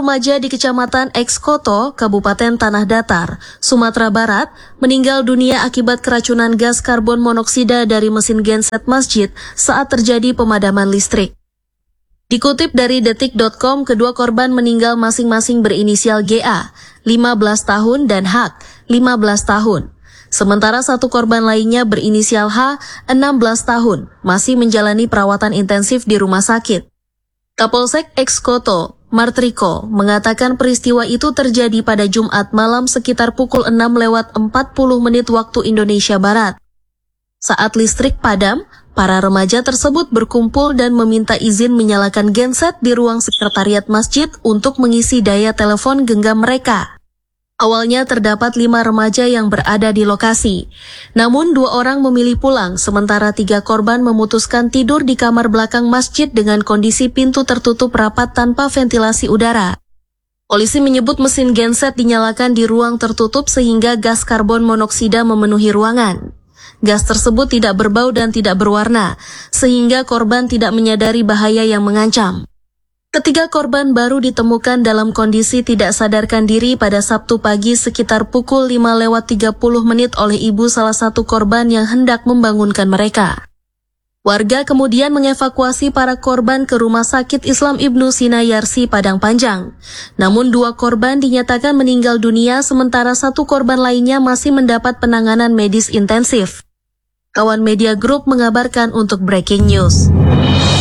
remaja di Kecamatan Ekskoto, Kabupaten Tanah Datar, Sumatera Barat, meninggal dunia akibat keracunan gas karbon monoksida dari mesin genset masjid saat terjadi pemadaman listrik. Dikutip dari detik.com, kedua korban meninggal masing-masing berinisial GA, 15 tahun, dan H, 15 tahun. Sementara satu korban lainnya berinisial H, 16 tahun, masih menjalani perawatan intensif di rumah sakit. Kapolsek Ekskoto, Martriko, mengatakan peristiwa itu terjadi pada Jumat malam sekitar pukul 6:40 waktu Indonesia Barat. Saat listrik padam, para remaja tersebut berkumpul dan meminta izin menyalakan genset di ruang sekretariat masjid untuk mengisi daya telepon genggam mereka. Awalnya terdapat 5 remaja yang berada di lokasi. Namun 2 orang memilih pulang, sementara 3 korban memutuskan tidur di kamar belakang masjid dengan kondisi pintu tertutup rapat tanpa ventilasi udara. Polisi menyebut mesin genset dinyalakan di ruang tertutup sehingga gas karbon monoksida memenuhi ruangan. Gas tersebut tidak berbau dan tidak berwarna, sehingga korban tidak menyadari bahaya yang mengancam. Ketiga korban baru ditemukan dalam kondisi tidak sadarkan diri pada Sabtu pagi sekitar pukul 5:30 oleh ibu salah satu korban yang hendak membangunkan mereka. Warga kemudian mengevakuasi para korban ke Rumah Sakit Islam Ibnu Sina Yarsi Padang Panjang. Namun 2 korban dinyatakan meninggal dunia sementara 1 korban lainnya masih mendapat penanganan medis intensif. Kawan Media Group mengabarkan untuk Breaking News.